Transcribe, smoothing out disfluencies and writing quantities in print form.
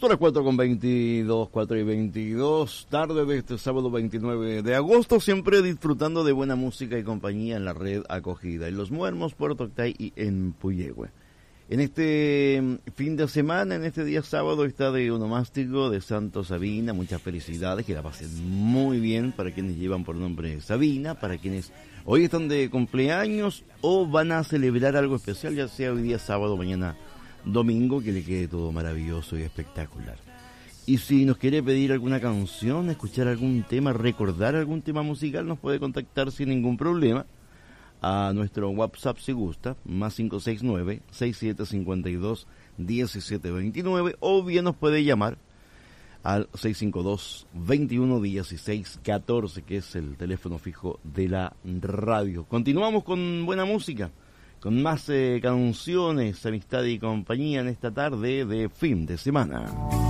Son las 4:22, 4:22, tarde de este sábado 29 de agosto, siempre disfrutando de buena música y compañía en la red acogida, en Los Muermos, Puerto Octay y en Puyehue. En este fin de semana, en este día sábado, está de onomástico de Santo Sabina. Muchas felicidades, que la pasen muy bien para quienes llevan por nombre Sabina, para quienes hoy están de cumpleaños o van a celebrar algo especial, ya sea hoy día sábado, mañana domingo, que le quede todo maravilloso y espectacular. Y si nos quiere pedir alguna canción, escuchar algún tema, recordar algún tema musical, nos puede contactar sin ningún problema a nuestro WhatsApp si gusta, más 569-6752-1729, o bien nos puede llamar al 652-2116-14, que es el teléfono fijo de la radio. Continuamos con buena música, con más canciones, amistad y compañía en esta tarde de fin de semana.